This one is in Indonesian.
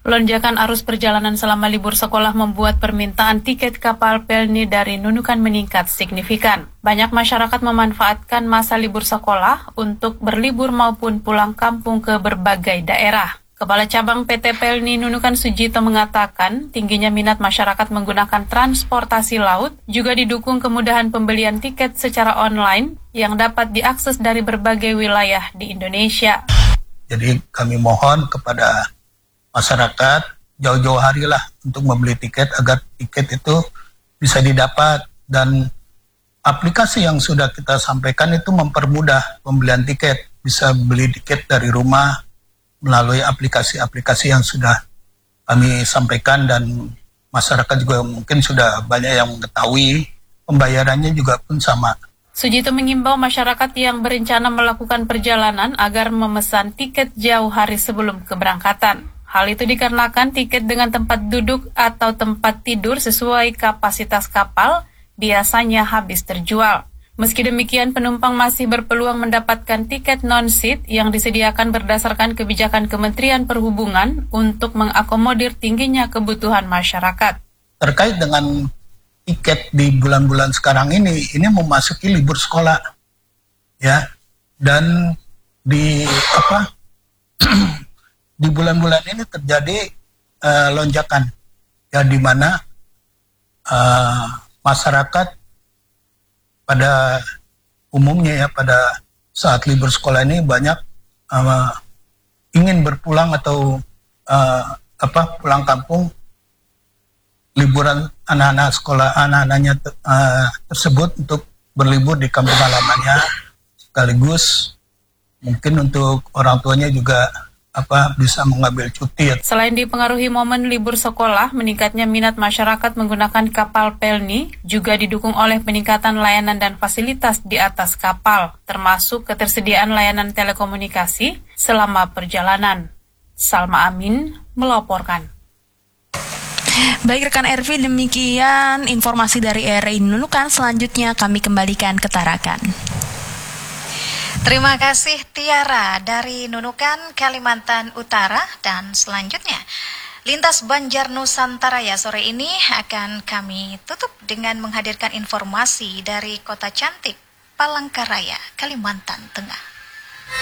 Lonjakan arus perjalanan selama libur sekolah membuat permintaan tiket kapal Pelni dari Nunukan meningkat signifikan. Banyak masyarakat memanfaatkan masa libur sekolah untuk berlibur maupun pulang kampung ke berbagai daerah. Kepala Cabang PT Pelni Nunukan Sujito mengatakan tingginya minat masyarakat menggunakan transportasi laut juga didukung kemudahan pembelian tiket secara online yang dapat diakses dari berbagai wilayah di Indonesia. Jadi kami mohon kepada masyarakat jauh-jauh hari lah untuk membeli tiket agar tiket itu bisa didapat, dan aplikasi yang sudah kita sampaikan itu mempermudah pembelian tiket. Bisa beli tiket dari rumah melalui aplikasi-aplikasi yang sudah kami sampaikan, dan masyarakat juga mungkin sudah banyak yang mengetahui, pembayarannya juga pun sama. Sujito mengimbau masyarakat yang berencana melakukan perjalanan agar memesan tiket jauh hari sebelum keberangkatan. Hal itu dikarenakan tiket dengan tempat duduk atau tempat tidur sesuai kapasitas kapal biasanya habis terjual. Meski demikian, penumpang masih berpeluang mendapatkan tiket non-seat yang disediakan berdasarkan kebijakan Kementerian Perhubungan untuk mengakomodir tingginya kebutuhan masyarakat. Terkait dengan tiket di bulan-bulan sekarang ini memasuki libur sekolah, ya, dan di di bulan-bulan ini terjadi lonjakan, ya, di mana masyarakat pada umumnya ya pada saat libur sekolah ini banyak ingin berpulang atau pulang kampung, liburan anak-anak sekolah, anak-anaknya tersebut untuk berlibur di kampung halamannya, sekaligus mungkin untuk orang tuanya juga bisa mengambil cuti. Selain dipengaruhi momen libur sekolah, meningkatnya minat masyarakat menggunakan kapal Pelni juga didukung oleh peningkatan layanan dan fasilitas di atas kapal, termasuk ketersediaan layanan telekomunikasi selama perjalanan. Salma Amin melaporkan. Baik rekan Ervi, demikian informasi dari RRI Nunukan. Selanjutnya kami kembalikan ke Tarakan. Terima kasih Tiara dari Nunukan, Kalimantan Utara. Dan selanjutnya, Lintas Banjar Nusantara ya sore ini akan kami tutup dengan menghadirkan informasi dari Kota Cantik, Palangkaraya, Kalimantan Tengah.